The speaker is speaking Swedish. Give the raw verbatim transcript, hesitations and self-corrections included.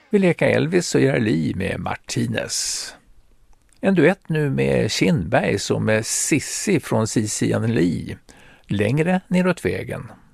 Vi leker Elvis och gör liv med Martinez. En duett nu med Kindberg som med Sissi från Cici and Lee, Längre neråt vägen.